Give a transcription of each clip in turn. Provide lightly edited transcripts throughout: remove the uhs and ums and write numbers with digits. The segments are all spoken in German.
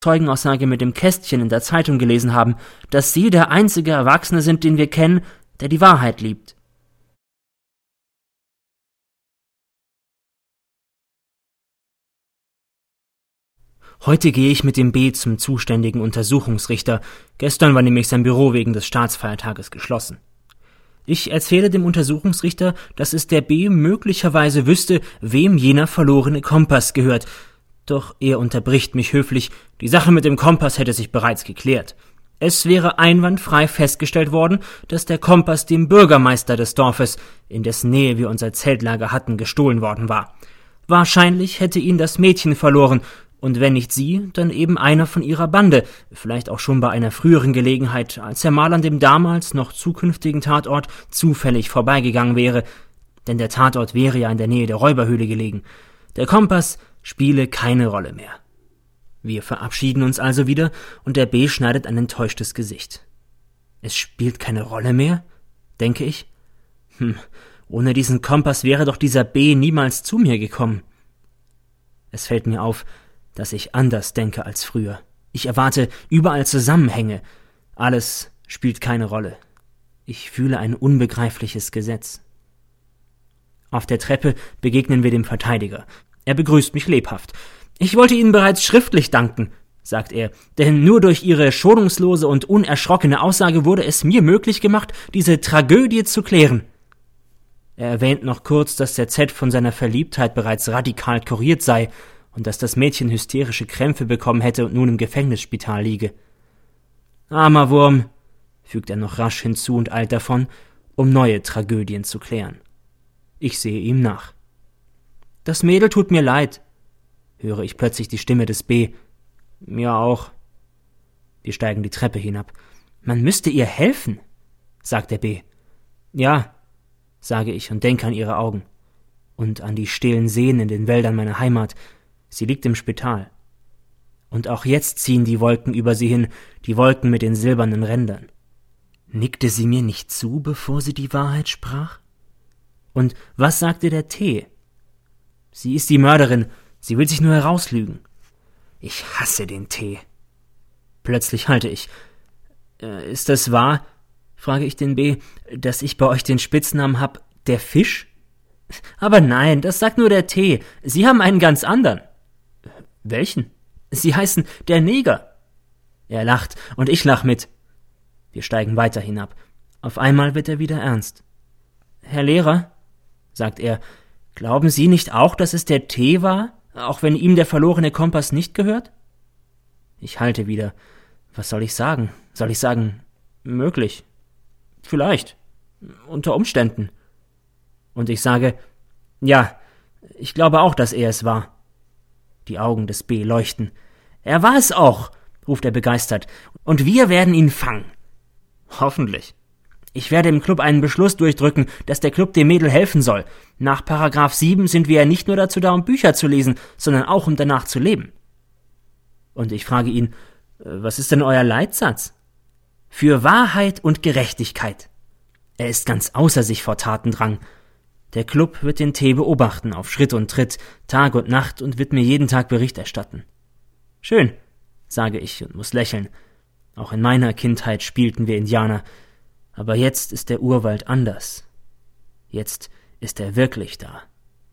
Zeugenaussage mit dem Kästchen in der Zeitung gelesen haben, dass Sie der einzige Erwachsene sind, den wir kennen, der die Wahrheit liebt. Heute gehe ich mit dem B zum zuständigen Untersuchungsrichter. Gestern war nämlich sein Büro wegen des Staatsfeiertages geschlossen. Ich erzähle dem Untersuchungsrichter, dass es der B möglicherweise wüsste, wem jener verlorene Kompass gehört. Doch er unterbricht mich höflich, die Sache mit dem Kompass hätte sich bereits geklärt. Es wäre einwandfrei festgestellt worden, dass der Kompass dem Bürgermeister des Dorfes, in dessen Nähe wir unser Zeltlager hatten, gestohlen worden war. Wahrscheinlich hätte ihn das Mädchen verloren, und wenn nicht sie, dann eben einer von ihrer Bande, vielleicht auch schon bei einer früheren Gelegenheit, als er mal an dem damals noch zukünftigen Tatort zufällig vorbeigegangen wäre, denn der Tatort wäre ja in der Nähe der Räuberhöhle gelegen. Der Kompass spiele keine Rolle mehr. Wir verabschieden uns also wieder, und der B schneidet ein enttäuschtes Gesicht. Es spielt keine Rolle mehr, denke ich. Ohne diesen Kompass wäre doch dieser B niemals zu mir gekommen. Es fällt mir auf, dass ich anders denke als früher. Ich erwarte überall Zusammenhänge. Alles spielt keine Rolle. Ich fühle ein unbegreifliches Gesetz. Auf der Treppe begegnen wir dem Verteidiger. Er begrüßt mich lebhaft. »Ich wollte Ihnen bereits schriftlich danken«, sagt er, »denn nur durch Ihre schonungslose und unerschrockene Aussage wurde es mir möglich gemacht, diese Tragödie zu klären.« Er erwähnt noch kurz, dass der Z von seiner Verliebtheit bereits radikal kuriert sei und dass das Mädchen hysterische Krämpfe bekommen hätte und nun im Gefängnisspital liege. »Armer Wurm«, fügt er noch rasch hinzu und eilt davon, um neue Tragödien zu klären. Ich sehe ihm nach. »Das Mädel tut mir leid«, höre ich plötzlich die Stimme des B. »Mir auch.« Wir steigen die Treppe hinab. »Man müsste ihr helfen«, sagt der B. »Ja«, sage ich und denke an ihre Augen und an die stillen Seen in den Wäldern meiner Heimat. Sie liegt im Spital. Und auch jetzt ziehen die Wolken über sie hin, die Wolken mit den silbernen Rändern. Nickte sie mir nicht zu, bevor sie die Wahrheit sprach? Und was sagte der T? Sie ist die Mörderin, sie will sich nur herauslügen. Ich hasse den T. Plötzlich halte ich. Ist das wahr, frage ich den B, dass ich bei euch den Spitznamen hab, der Fisch? Aber nein, das sagt nur der T. Sie haben einen ganz anderen. Welchen? Sie heißen der Neger. Er lacht und ich lach mit. Wir steigen weiter hinab. Auf einmal wird er wieder ernst. Herr Lehrer, sagt er, glauben Sie nicht auch, dass es der T war, auch wenn ihm der verlorene Kompass nicht gehört? Ich halte wieder. Was soll ich sagen? Soll ich sagen, möglich? Vielleicht. Unter Umständen. Und ich sage, ja, ich glaube auch, dass er es war. Die Augen des B leuchten. Er war es auch, ruft er begeistert. Und wir werden ihn fangen. Hoffentlich. Ich werde im Club einen Beschluss durchdrücken, dass der Club dem Mädel helfen soll. Nach § 7 sind wir ja nicht nur dazu da, um Bücher zu lesen, sondern auch, um danach zu leben. Und ich frage ihn, was ist denn euer Leitsatz? Für Wahrheit und Gerechtigkeit. Er ist ganz außer sich vor Tatendrang. Der Club wird den T beobachten, auf Schritt und Tritt, Tag und Nacht und wird mir jeden Tag Bericht erstatten. Schön, sage ich und muss lächeln. Auch in meiner Kindheit spielten wir Indianer. Aber jetzt ist der Urwald anders. Jetzt ist er wirklich da.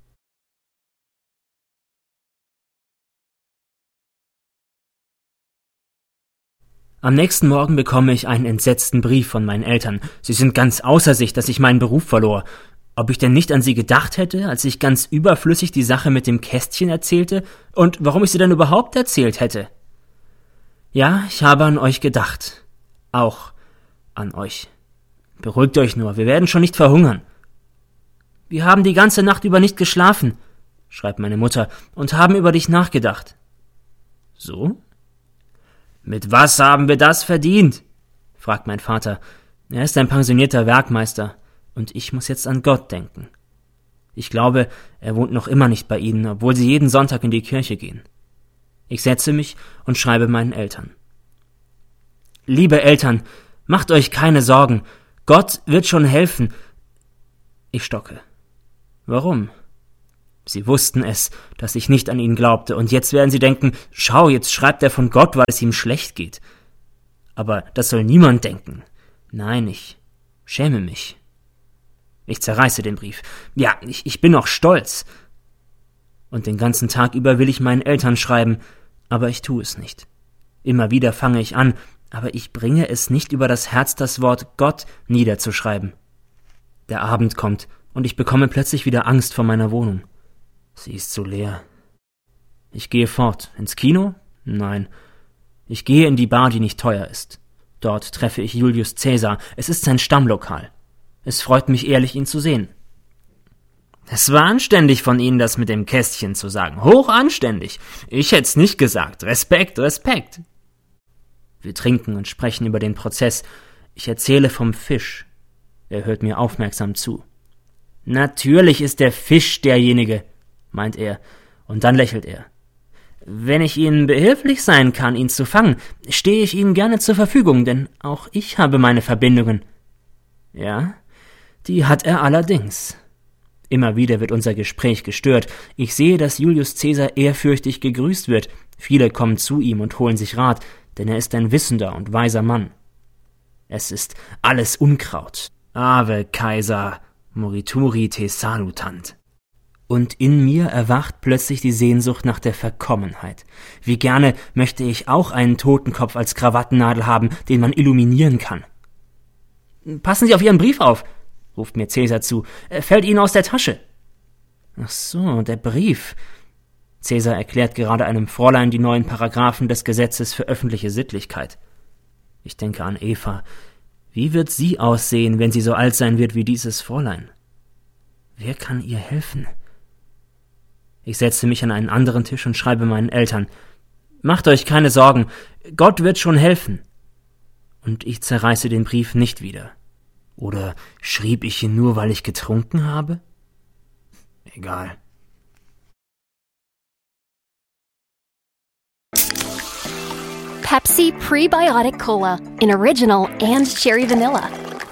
Am nächsten Morgen bekomme ich einen entsetzten Brief von meinen Eltern. Sie sind ganz außer sich, dass ich meinen Beruf verlor. Ob ich denn nicht an sie gedacht hätte, als ich ganz überflüssig die Sache mit dem Kästchen erzählte und warum ich sie denn überhaupt erzählt hätte? Ja, ich habe an euch gedacht. Auch an euch. Beruhigt euch nur, wir werden schon nicht verhungern. Wir haben die ganze Nacht über nicht geschlafen, schreibt meine Mutter, und haben über dich nachgedacht. So? Mit was haben wir das verdient? Fragt mein Vater. Er ist ein pensionierter Werkmeister. Und ich muss jetzt an Gott denken. Ich glaube, er wohnt noch immer nicht bei ihnen, obwohl sie jeden Sonntag in die Kirche gehen. Ich setze mich und schreibe meinen Eltern. Liebe Eltern, macht euch keine Sorgen. Gott wird schon helfen. Ich stocke. Warum? Sie wussten es, dass ich nicht an ihn glaubte, und jetzt werden sie denken, schau, jetzt schreibt er von Gott, weil es ihm schlecht geht. Aber das soll niemand denken. Nein, ich schäme mich. Ich zerreiße den Brief. Ja, ich bin auch stolz. Und den ganzen Tag über will ich meinen Eltern schreiben, aber ich tue es nicht. Immer wieder fange ich an, aber ich bringe es nicht über das Herz, das Wort Gott niederzuschreiben. Der Abend kommt, und ich bekomme plötzlich wieder Angst vor meiner Wohnung. Sie ist so leer. Ich gehe fort. Ins Kino? Nein. Ich gehe in die Bar, die nicht teuer ist. Dort treffe ich Julius Caesar. Es ist sein Stammlokal. Es freut mich ehrlich, ihn zu sehen. Es war anständig von Ihnen, das mit dem Kästchen zu sagen. Hoch anständig. Ich hätt's nicht gesagt. Respekt, Respekt. Wir trinken und sprechen über den Prozess. Ich erzähle vom Fisch. Er hört mir aufmerksam zu. Natürlich ist der Fisch derjenige, meint er, und dann lächelt er. Wenn ich Ihnen behilflich sein kann, ihn zu fangen, stehe ich Ihnen gerne zur Verfügung, denn auch ich habe meine Verbindungen. Ja, die hat er allerdings. Immer wieder wird unser Gespräch gestört. Ich sehe, dass Julius Caesar ehrfürchtig gegrüßt wird. Viele kommen zu ihm und holen sich Rat, denn er ist ein wissender und weiser Mann. Es ist alles Unkraut. Ave Kaiser, morituri te salutant. Und in mir erwacht plötzlich die Sehnsucht nach der Verkommenheit. Wie gerne möchte ich auch einen Totenkopf als Krawattennadel haben, den man illuminieren kann. »Passen Sie auf Ihren Brief auf«, ruft mir Caesar zu. »Er fällt Ihnen aus der Tasche.« »Ach so, der Brief.« Caesar erklärt gerade einem Fräulein die neuen Paragraphen des Gesetzes für öffentliche Sittlichkeit. Ich denke an Eva. Wie wird sie aussehen, wenn sie so alt sein wird wie dieses Fräulein? Wer kann ihr helfen? Ich setze mich an einen anderen Tisch und schreibe meinen Eltern. »Macht euch keine Sorgen, Gott wird schon helfen.« Und ich zerreiße den Brief nicht wieder. Oder schrieb ich ihn nur, weil ich getrunken habe? Egal. Pepsi Prebiotic Cola in Original and Cherry Vanilla.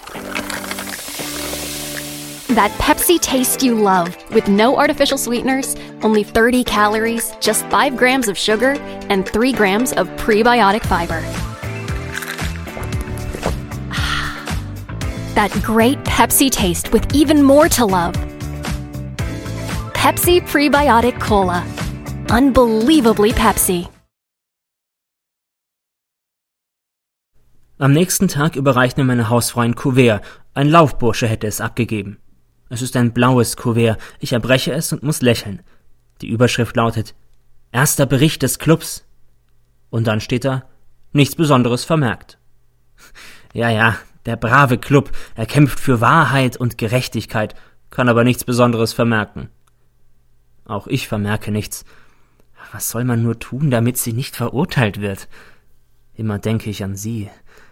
That Pepsi taste you love, with no artificial sweeteners, only 30 calories, just 5 grams of sugar, and 3 grams of prebiotic fiber. That great Pepsi taste with even more to love. Pepsi Prebiotic Cola. Unbelievably Pepsi. Am nächsten Tag überreicht mir meine Hausfrau ein Kuvert. Ein Laufbursche hätte es abgegeben. Es ist ein blaues Kuvert. Ich erbreche es und muss lächeln. Die Überschrift lautet: Erster Bericht des Clubs. Und dann steht da: Nichts Besonderes vermerkt. Ja, der brave Club. Er kämpft für Wahrheit und Gerechtigkeit, kann aber nichts Besonderes vermerken. Auch ich vermerke nichts. Was soll man nur tun, damit sie nicht verurteilt wird? Immer denke ich an sie.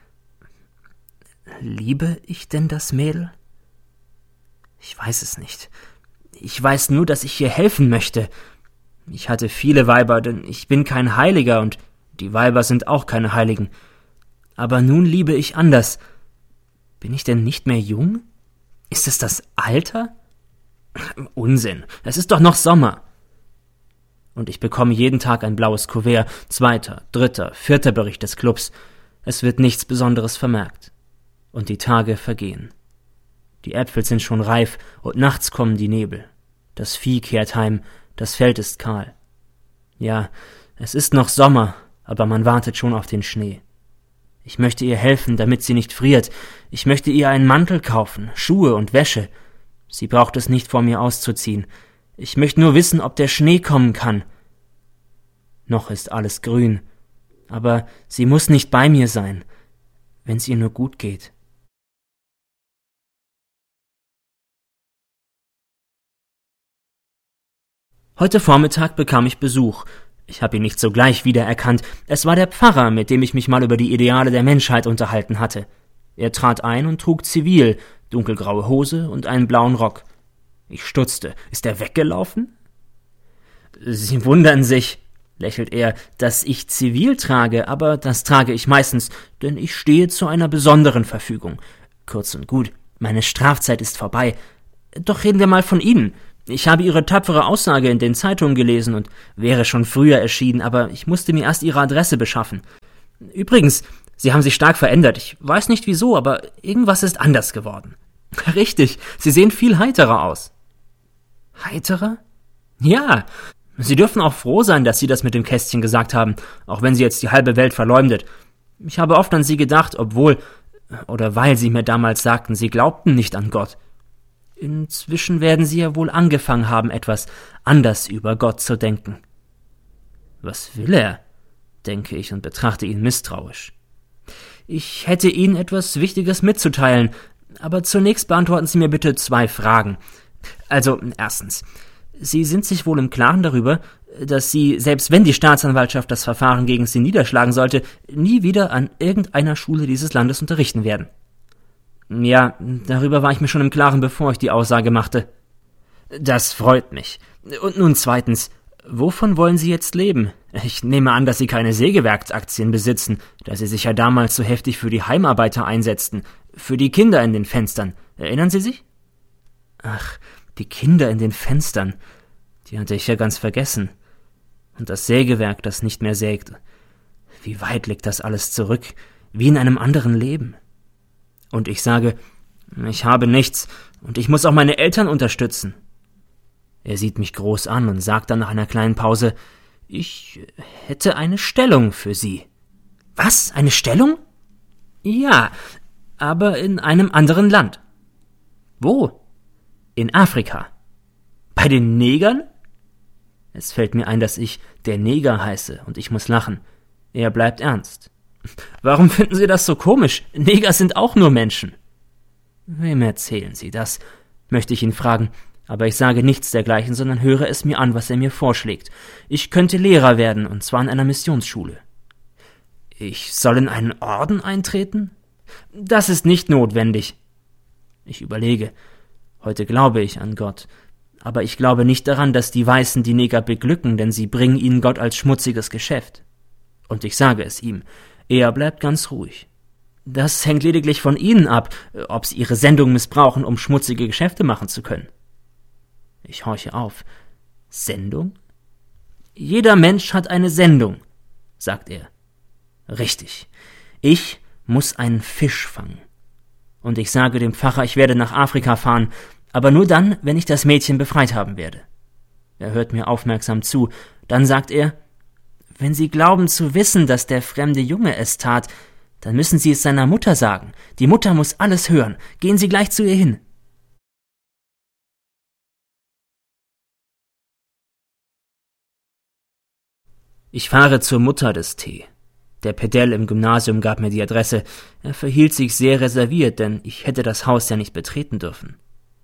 Liebe ich denn das Mädel? Ich weiß es nicht. Ich weiß nur, dass ich ihr helfen möchte. Ich hatte viele Weiber, denn ich bin kein Heiliger und die Weiber sind auch keine Heiligen. Aber nun liebe ich anders. Bin ich denn nicht mehr jung? Ist es das Alter? Unsinn, es ist doch noch Sommer. Und ich bekomme jeden Tag ein blaues Kuvert, 2., 3., 4. Bericht des Clubs. Es wird nichts Besonderes vermerkt. Und die Tage vergehen. Die Äpfel sind schon reif und nachts kommen die Nebel. Das Vieh kehrt heim, das Feld ist kahl. Ja, es ist noch Sommer, aber man wartet schon auf den Schnee. Ich möchte ihr helfen, damit sie nicht friert. Ich möchte ihr einen Mantel kaufen, Schuhe und Wäsche. Sie braucht es nicht vor mir auszuziehen. Ich möchte nur wissen, ob der Schnee kommen kann. Noch ist alles grün, aber sie muss nicht bei mir sein, wenn es ihr nur gut geht. Heute Vormittag bekam ich Besuch. Ich habe ihn nicht sogleich wiedererkannt. Es war der Pfarrer, mit dem ich mich mal über die Ideale der Menschheit unterhalten hatte. Er trat ein und trug Zivil, dunkelgraue Hose und einen blauen Rock. Ich stutzte. Ist er weggelaufen? Sie wundern sich, lächelt er, dass ich Zivil trage, aber das trage ich meistens, denn ich stehe zu einer besonderen Verfügung. Kurz und gut, meine Strafzeit ist vorbei. Doch reden wir mal von Ihnen. Ich habe Ihre tapfere Aussage in den Zeitungen gelesen und wäre schon früher erschienen, aber ich musste mir erst Ihre Adresse beschaffen. Übrigens, Sie haben sich stark verändert. Ich weiß nicht wieso, aber irgendwas ist anders geworden. Richtig, Sie sehen viel heiterer aus. Heiterer? Ja, Sie dürfen auch froh sein, dass Sie das mit dem Kästchen gesagt haben, auch wenn Sie jetzt die halbe Welt verleumdet. Ich habe oft an Sie gedacht, obwohl, oder weil Sie mir damals sagten, Sie glaubten nicht an Gott. Inzwischen werden Sie ja wohl angefangen haben, etwas anders über Gott zu denken. Was will er? Denke ich und betrachte ihn misstrauisch. Ich hätte Ihnen etwas Wichtiges mitzuteilen, aber zunächst beantworten Sie mir bitte 2 Fragen. Also, erstens, Sie sind sich wohl im Klaren darüber, dass Sie, selbst wenn die Staatsanwaltschaft das Verfahren gegen Sie niederschlagen sollte, nie wieder an irgendeiner Schule dieses Landes unterrichten werden. Ja, darüber war ich mir schon im Klaren, bevor ich die Aussage machte. Das freut mich. Und nun zweitens, wovon wollen Sie jetzt leben? Ich nehme an, dass Sie keine Sägewerksaktien besitzen, da Sie sich ja damals so heftig für die Heimarbeiter einsetzten, für die Kinder in den Fenstern. Erinnern Sie sich? Ach, die Kinder in den Fenstern, die hatte ich ja ganz vergessen. Und das Sägewerk, das nicht mehr sägt. Wie weit liegt das alles zurück, wie in einem anderen Leben? Und ich sage, ich habe nichts und ich muss auch meine Eltern unterstützen. Er sieht mich groß an und sagt dann nach einer kleinen Pause, ich hätte eine Stellung für Sie. Was? Eine Stellung? Ja, aber in einem anderen Land. Wo? In Afrika. Bei den Negern? Es fällt mir ein, dass ich der Neger heiße und ich muss lachen. Er bleibt ernst. Warum finden Sie das so komisch? Neger sind auch nur Menschen. Wem erzählen Sie das? Möchte ich ihn fragen, aber ich sage nichts dergleichen, sondern höre es mir an, was er mir vorschlägt. Ich könnte Lehrer werden, und zwar in einer Missionsschule. Ich soll in einen Orden eintreten? Das ist nicht notwendig. Ich überlege. Heute glaube ich an Gott, aber ich glaube nicht daran, dass die Weißen die Neger beglücken, denn sie bringen ihnen Gott als schmutziges Geschäft. Und ich sage es ihm, er bleibt ganz ruhig. Das hängt lediglich von Ihnen ab, ob Sie Ihre Sendung missbrauchen, um schmutzige Geschäfte machen zu können. Ich horche auf. Sendung? Jeder Mensch hat eine Sendung, sagt er. Richtig. Ich muss einen Fisch fangen. Und ich sage dem Pfarrer, ich werde nach Afrika fahren, aber nur dann, wenn ich das Mädchen befreit haben werde. Er hört mir aufmerksam zu. Dann sagt er, wenn Sie glauben zu wissen, dass der fremde Junge es tat, dann müssen Sie es seiner Mutter sagen. Die Mutter muss alles hören. Gehen Sie gleich zu ihr hin. Ich fahre zur Mutter des T. Der Pedell im Gymnasium gab mir die Adresse. Er verhielt sich sehr reserviert, denn ich hätte das Haus ja nicht betreten dürfen.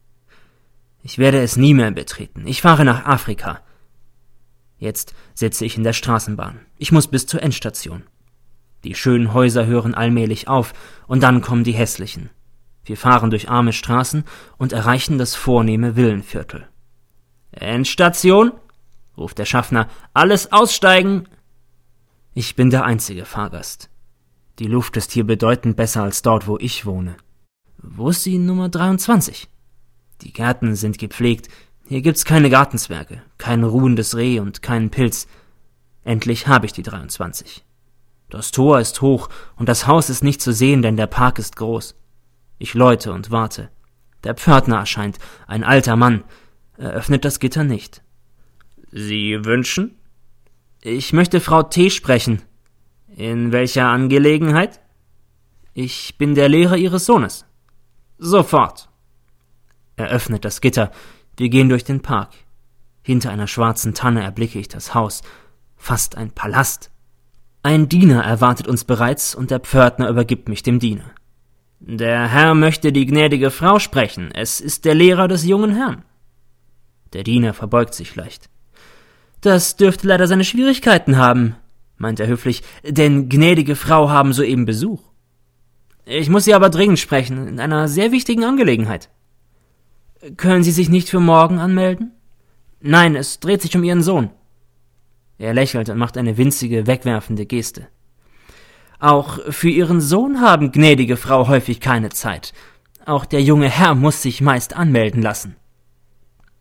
Ich werde es nie mehr betreten. Ich fahre nach Afrika. Jetzt sitze ich in der Straßenbahn. Ich muss bis zur Endstation. Die schönen Häuser hören allmählich auf, und dann kommen die hässlichen. Wir fahren durch arme Straßen und erreichen das vornehme Villenviertel. »Endstation«, ruft der Schaffner, »alles aussteigen!« Ich bin der einzige Fahrgast. Die Luft ist hier bedeutend besser als dort, wo ich wohne. Wo ist die Nummer 23? Die Gärten sind gepflegt. Hier gibt's keine Gartenzwerge, kein ruhendes Reh und keinen Pilz. Endlich habe ich die 23. Das Tor ist hoch und das Haus ist nicht zu sehen, denn der Park ist groß. Ich läute und warte. Der Pförtner erscheint, ein alter Mann. Er öffnet das Gitter nicht. »Sie wünschen?« »Ich möchte Frau T. sprechen.« »In welcher Angelegenheit?« »Ich bin der Lehrer Ihres Sohnes.« »Sofort.« Er öffnet das Gitter. Wir gehen durch den Park. Hinter einer schwarzen Tanne erblicke ich das Haus. Fast ein Palast. Ein Diener erwartet uns bereits und der Pförtner übergibt mich dem Diener. »Der Herr möchte die gnädige Frau sprechen. Es ist der Lehrer des jungen Herrn.« Der Diener verbeugt sich leicht. »Das dürfte leider seine Schwierigkeiten haben«, meint er höflich, »denn gnädige Frau haben soeben Besuch. Ich muss Sie aber dringend sprechen, in einer sehr wichtigen Angelegenheit.« »Können Sie sich nicht für morgen anmelden?« »Nein, es dreht sich um Ihren Sohn.« Er lächelt und macht eine winzige, wegwerfende Geste. »Auch für Ihren Sohn haben gnädige Frau häufig keine Zeit. Auch der junge Herr muss sich meist anmelden lassen.«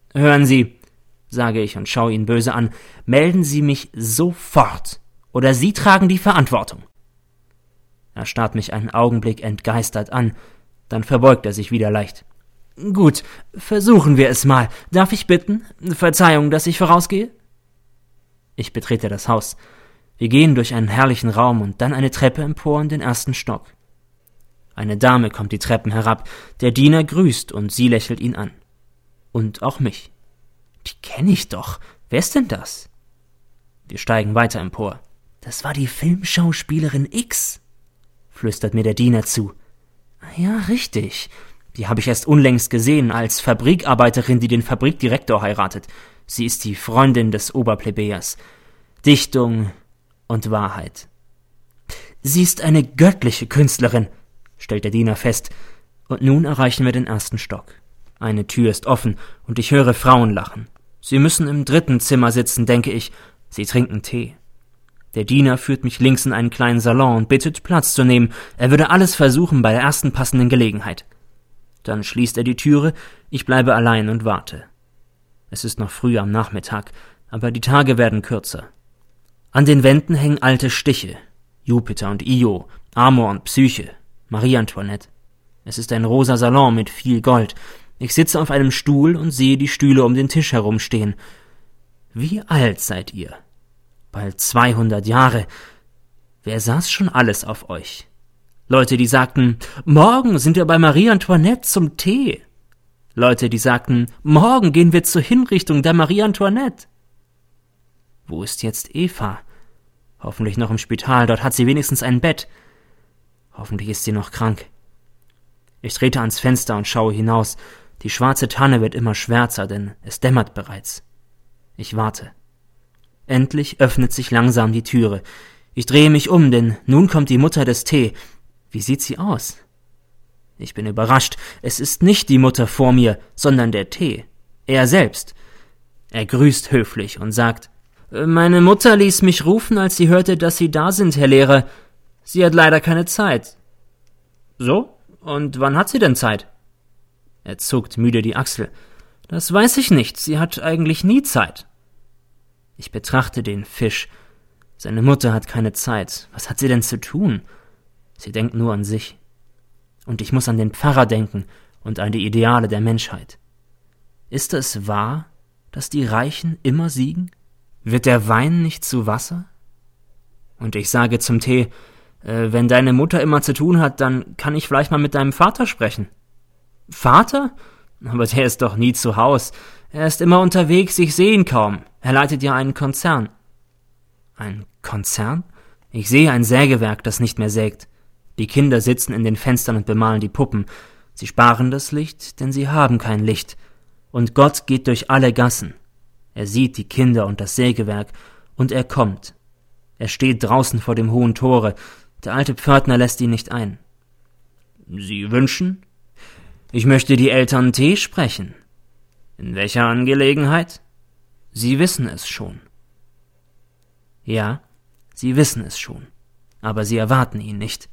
Hören Sie, sage ich und schaue ihn böse an, melden Sie mich sofort, oder Sie tragen die Verantwortung. Er starrt mich einen Augenblick entgeistert an, dann verbeugt er sich wieder leicht. Gut, versuchen wir es mal. Darf ich bitten? Verzeihung, dass ich vorausgehe? Ich betrete das Haus. Wir gehen durch einen herrlichen Raum und dann eine Treppe empor in den ersten Stock. Eine Dame kommt die Treppen herab, der Diener grüßt und sie lächelt ihn an. Und auch mich. Die kenne ich doch. Wer ist denn das? Wir steigen weiter empor. Das war die Filmschauspielerin X, flüstert mir der Diener zu. Ja, richtig. Die habe ich erst unlängst gesehen, als Fabrikarbeiterin, die den Fabrikdirektor heiratet. Sie ist die Freundin des Oberplebejers. Dichtung und Wahrheit. Sie ist eine göttliche Künstlerin, stellt der Diener fest, und nun erreichen wir den ersten Stock. Eine Tür ist offen, und ich höre Frauen lachen. Sie müssen im 3. Zimmer sitzen, denke ich. Sie trinken Tee. Der Diener führt mich links in einen kleinen Salon und bittet, Platz zu nehmen. Er würde alles versuchen bei der ersten passenden Gelegenheit. Dann schließt er die Türe, ich bleibe allein und warte. Es ist noch früh am Nachmittag, aber die Tage werden kürzer. An den Wänden hängen alte Stiche. Jupiter und Io, Amor und Psyche, Marie Antoinette. Es ist ein rosa Salon mit viel Gold. Ich sitze auf einem Stuhl und sehe die Stühle um den Tisch herumstehen. Wie alt seid ihr? Bald 200 Jahre. Wer saß schon alles auf euch? Leute, die sagten, morgen sind wir bei Marie Antoinette zum Tee. Leute, die sagten, morgen gehen wir zur Hinrichtung der Marie Antoinette. Wo ist jetzt Eva? Hoffentlich noch im Spital, dort hat sie wenigstens ein Bett. Hoffentlich ist sie noch krank. Ich trete ans Fenster und schaue hinaus. Die schwarze Tanne wird immer schwärzer, denn es dämmert bereits. Ich warte. Endlich öffnet sich langsam die Türe. Ich drehe mich um, denn nun kommt die Mutter des Tee. Wie sieht sie aus? Ich bin überrascht. Es ist nicht die Mutter vor mir, sondern der Tee. Er selbst. Er grüßt höflich und sagt, »Meine Mutter ließ mich rufen, als sie hörte, dass Sie da sind, Herr Lehrer. Sie hat leider keine Zeit.« »So? Und wann hat sie denn Zeit?« Er zuckt müde die Achsel. »Das weiß ich nicht. Sie hat eigentlich nie Zeit.« Ich betrachte den Fisch. Seine Mutter hat keine Zeit. Was hat sie denn zu tun? Sie denkt nur an sich. Und ich muss an den Pfarrer denken und an die Ideale der Menschheit. Ist es wahr, dass die Reichen immer siegen? Wird der Wein nicht zu Wasser? Und ich sage zum Tee, wenn deine Mutter immer zu tun hat, dann kann ich vielleicht mal mit deinem Vater sprechen. Vater? Aber der ist doch nie zu Haus. Er ist immer unterwegs, ich sehe ihn kaum. Er leitet ja einen Konzern. Ein Konzern? Ich sehe ein Sägewerk, das nicht mehr sägt. Die Kinder sitzen in den Fenstern und bemalen die Puppen. Sie sparen das Licht, denn sie haben kein Licht. Und Gott geht durch alle Gassen. Er sieht die Kinder und das Sägewerk, und er kommt. Er steht draußen vor dem hohen Tore. Der alte Pförtner lässt ihn nicht ein. »Sie wünschen?« »Ich möchte die Eltern Tee sprechen.« »In welcher Angelegenheit?« »Sie wissen es schon.« »Ja, Sie wissen es schon, aber Sie erwarten ihn nicht.«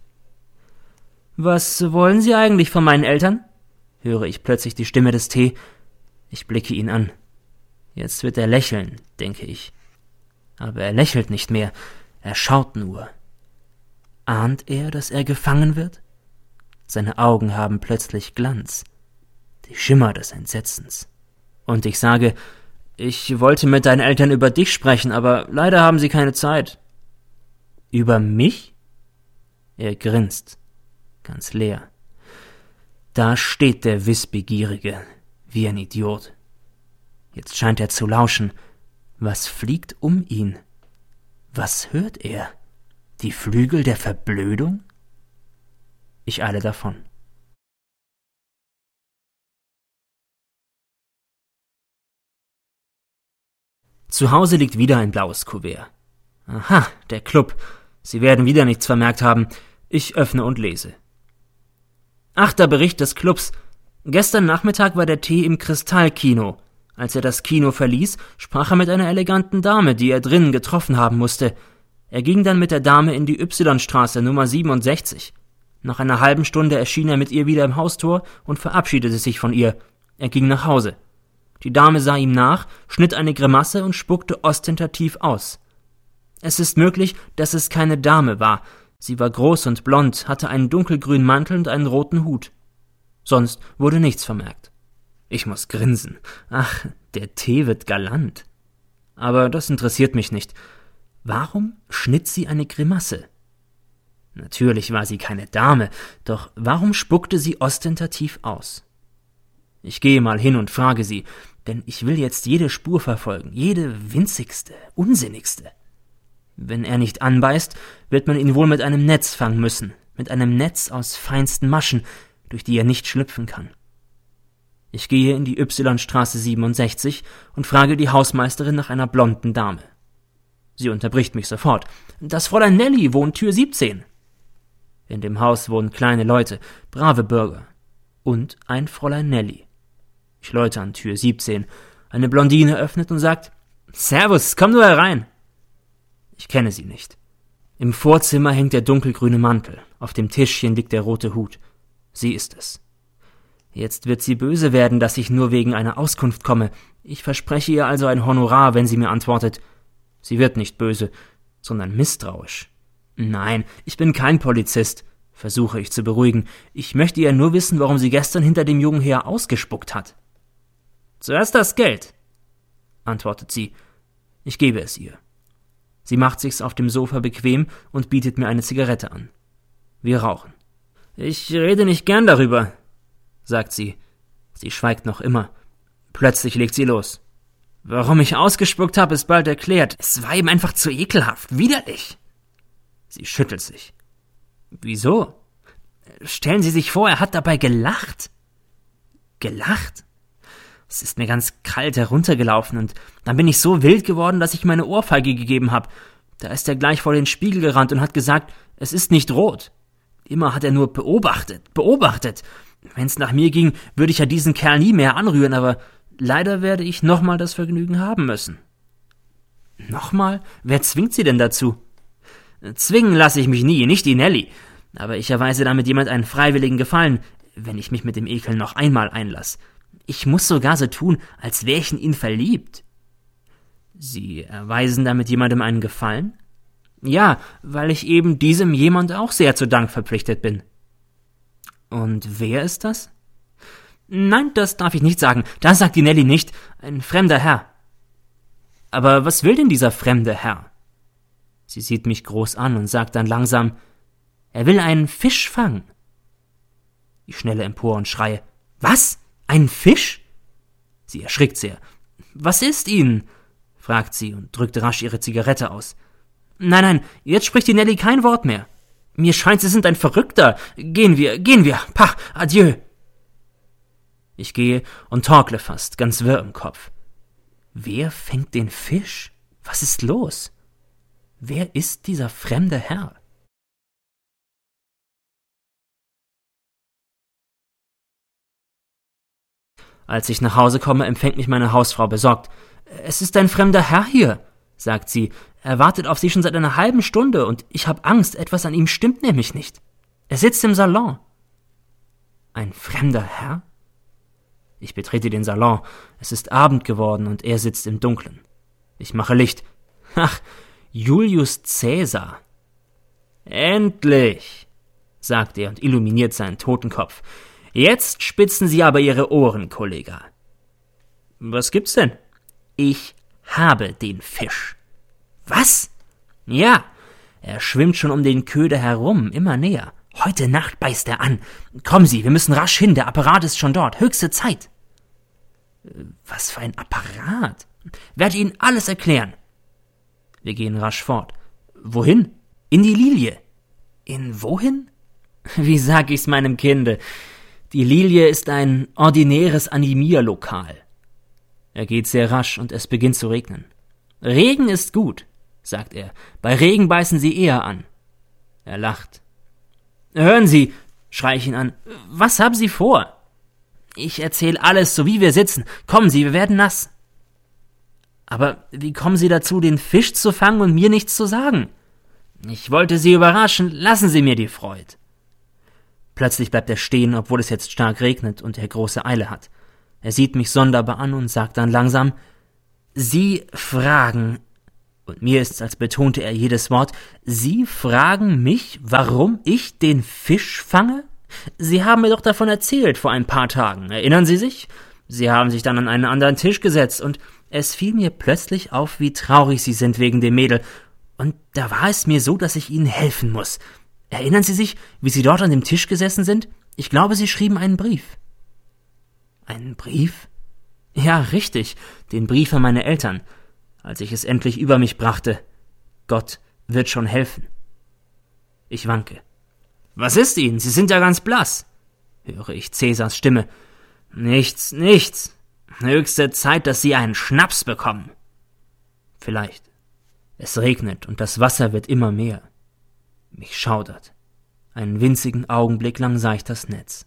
»Was wollen Sie eigentlich von meinen Eltern?« höre ich plötzlich die Stimme des Tee. Ich blicke ihn an. Jetzt wird er lächeln, denke ich. Aber er lächelt nicht mehr, er schaut nur. Ahnt er, dass er gefangen wird? Seine Augen haben plötzlich Glanz, die Schimmer des Entsetzens. Und ich sage, ich wollte mit deinen Eltern über dich sprechen, aber leider haben sie keine Zeit. Über mich? Er grinst, ganz leer. Da steht der Wissbegierige, wie ein Idiot. Jetzt scheint er zu lauschen. Was fliegt um ihn? Was hört er? Die Flügel der Verblödung? Ich eile davon. Zu Hause liegt wieder ein blaues Kuvert. Aha, der Club. Sie werden wieder nichts vermerkt haben. Ich öffne und lese. 8. Bericht des Clubs. Gestern Nachmittag war der Tee im Kristallkino. Als er das Kino verließ, sprach er mit einer eleganten Dame, die er drinnen getroffen haben musste. Er ging dann mit der Dame in die Y-Straße Nummer 67. Nach einer halben Stunde erschien er mit ihr wieder im Haustor und verabschiedete sich von ihr. Er ging nach Hause. Die Dame sah ihm nach, schnitt eine Grimasse und spuckte ostentativ aus. Es ist möglich, dass es keine Dame war. Sie war groß und blond, hatte einen dunkelgrünen Mantel und einen roten Hut. Sonst wurde nichts vermerkt. Ich muss grinsen. Ach, der Tee wird galant. Aber das interessiert mich nicht. Warum schnitt sie eine Grimasse? Natürlich war sie keine Dame, doch warum spuckte sie ostentativ aus? Ich gehe mal hin und frage sie, denn ich will jetzt jede Spur verfolgen, jede winzigste, unsinnigste. Wenn er nicht anbeißt, wird man ihn wohl mit einem Netz fangen müssen, mit einem Netz aus feinsten Maschen, durch die er nicht schlüpfen kann. Ich gehe in die Y-Straße 67 und frage die Hausmeisterin nach einer blonden Dame. Sie unterbricht mich sofort. Das Fräulein Nelly wohnt Tür 17. In dem Haus wohnen kleine Leute, brave Bürger. Und ein Fräulein Nelly. Ich läute an Tür 17. Eine Blondine öffnet und sagt, »Servus, komm nur herein!« Ich kenne sie nicht. Im Vorzimmer hängt der dunkelgrüne Mantel. Auf dem Tischchen liegt der rote Hut. Sie ist es. Jetzt wird sie böse werden, dass ich nur wegen einer Auskunft komme. Ich verspreche ihr also ein Honorar, wenn sie mir antwortet. Sie wird nicht böse, sondern misstrauisch. Nein, ich bin kein Polizist, versuche ich zu beruhigen. Ich möchte ja nur wissen, warum sie gestern hinter dem Jungen her ausgespuckt hat. Zuerst das Geld, antwortet sie. Ich gebe es ihr. Sie macht sich's auf dem Sofa bequem und bietet mir eine Zigarette an. Wir rauchen. Ich rede nicht gern darüber, sagt sie. Sie schweigt noch immer. Plötzlich legt sie los. Warum ich ausgespuckt habe, ist bald erklärt. Es war ihm einfach zu ekelhaft, widerlich. Sie schüttelt sich. Wieso? Stellen Sie sich vor, er hat dabei gelacht. Gelacht? Es ist mir ganz kalt heruntergelaufen und dann bin ich so wild geworden, dass ich ihm eine Ohrfeige gegeben habe. Da ist er gleich vor den Spiegel gerannt und hat gesagt, es ist nicht rot. Immer hat er nur beobachtet. Wenn's nach mir ging, würde ich ja diesen Kerl nie mehr anrühren, aber leider werde ich nochmal das Vergnügen haben müssen. Nochmal? Wer zwingt Sie denn dazu? Zwingen lasse ich mich nie, nicht die Nelly. Aber ich erweise damit jemand einen freiwilligen Gefallen, wenn ich mich mit dem Ekel noch einmal einlasse. Ich muss sogar so tun, als wäre ich in ihn verliebt. Sie erweisen damit jemandem einen Gefallen? Ja, weil ich eben diesem jemand auch sehr zu Dank verpflichtet bin. Und wer ist das? Nein, das darf ich nicht sagen. Das sagt die Nelly nicht. Ein fremder Herr. Aber was will denn dieser fremde Herr? Sie sieht mich groß an und sagt dann langsam, er will einen Fisch fangen. Ich schnelle empor und schreie, was? Ein Fisch? Sie erschrickt sehr. Was ist Ihnen? Fragt sie und drückt rasch ihre Zigarette aus. Nein, jetzt spricht die Nelly kein Wort mehr. Mir scheint, Sie sind ein Verrückter. Gehen wir. Pah, adieu. Ich gehe und torkle fast, ganz wirr im Kopf. Wer fängt den Fisch? Was ist los? Wer ist dieser fremde Herr? Als ich nach Hause komme, empfängt mich meine Hausfrau besorgt. »Es ist ein fremder Herr hier«, sagt sie. »Er wartet auf Sie schon seit einer halben Stunde und ich habe Angst, etwas an ihm stimmt nämlich nicht. Er sitzt im Salon.« »Ein fremder Herr?« Ich betrete den Salon. Es ist Abend geworden und er sitzt im Dunkeln. Ich mache Licht. »Ach, Julius Cäsar.« »Endlich«, sagt er und illuminiert seinen Totenkopf. »Jetzt spitzen Sie aber Ihre Ohren, Kollega.« »Was gibt's denn?« »Ich habe den Fisch.« »Was?« »Ja, er schwimmt schon um den Köder herum, immer näher. Heute Nacht beißt er an. Kommen Sie, wir müssen rasch hin, der Apparat ist schon dort. Höchste Zeit.« »Was für ein Apparat?« »Werde Ihnen alles erklären.« Wir gehen rasch fort. »Wohin?« »In die Lilie.« »In wohin?« »Wie sag ich's meinem Kinde? Die Lilie ist ein ordinäres Animierlokal.« Er geht sehr rasch und es beginnt zu regnen. »Regen ist gut«, sagt er. »Bei Regen beißen Sie eher an.« Er lacht. »Hören Sie«, schreie ich ihn an, »was haben Sie vor?« »Ich erzähle alles, so wie wir sitzen. Kommen Sie, wir werden nass.« »Aber wie kommen Sie dazu, den Fisch zu fangen und mir nichts zu sagen?« »Ich wollte Sie überraschen, lassen Sie mir die Freude.« Plötzlich bleibt er stehen, obwohl es jetzt stark regnet und er große Eile hat. Er sieht mich sonderbar an und sagt dann langsam: »Sie fragen«, und mir ist's, als betonte er jedes Wort, »Sie fragen mich, warum ich den Fisch fange? Sie haben mir doch davon erzählt vor ein paar Tagen. Erinnern Sie sich? Sie haben sich dann an einen anderen Tisch gesetzt, und es fiel mir plötzlich auf, wie traurig Sie sind wegen dem Mädel. Und da war es mir so, dass ich Ihnen helfen muss. Erinnern Sie sich, wie Sie dort an dem Tisch gesessen sind? Ich glaube, Sie schrieben einen Brief.« »Einen Brief?« »Ja, richtig, den Brief an meine Eltern, als ich es endlich über mich brachte. Gott wird schon helfen.« Ich wanke. »Was ist Ihnen? Sie sind ja ganz blass«, höre ich Cäsars Stimme. »Nichts. Höchste Zeit, dass Sie einen Schnaps bekommen.« »Vielleicht. Es regnet und das Wasser wird immer mehr. Mich schaudert. Einen winzigen Augenblick lang sah ich das Netz.